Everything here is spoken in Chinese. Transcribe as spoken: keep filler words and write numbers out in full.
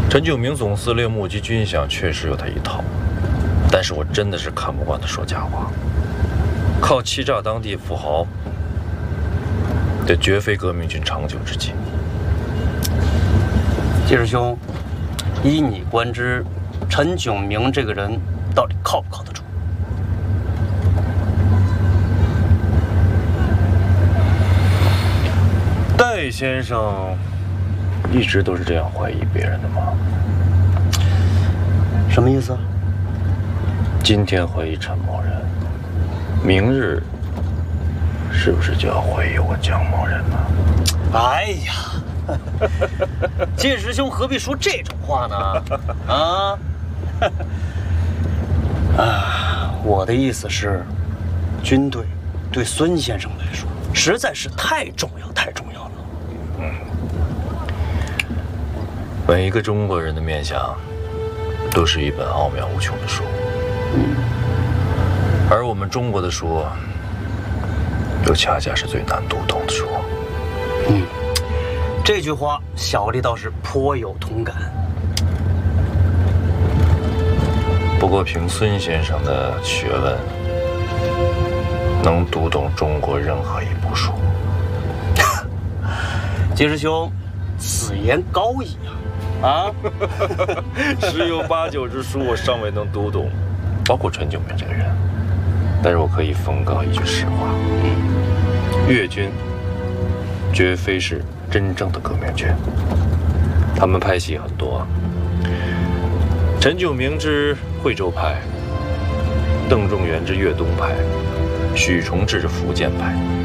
陈炯明总司令目击军饷确实有他一套，但是我真的是看不惯他说假话，靠欺诈当地富豪，这绝非革命军长久之计。 季师兄，依你观之，陈炯明这个人到底靠不靠得住？ 戴先生一直都是这样怀疑别人的吗？ 什么意思？ 今天怀疑陈某人，明日是不是就要怀疑我姜某人呢？ 哎呀，季师兄何必说这种话呢？啊，啊，我的意思是，军队对孙先生来说实在是太重要，太重要了。 嗯，每一个中国人的面相，都是一本奥妙无穷的书。嗯，而我们中国的书，又恰恰是最难读懂的书。 嗯，这句话小弟倒是颇有同感。 不过凭孙先生的学问，能读懂中国任何一部书。 季师兄，此言高矣啊！啊， 十有八九之书我尚未能读懂，包括陈炯明这个人。但是我可以奉告一句实话，嗯，粤军绝非是真正的革命军，他们派系很多。陈炯明之惠州派，邓仲元之粤东派，许崇智之福建派。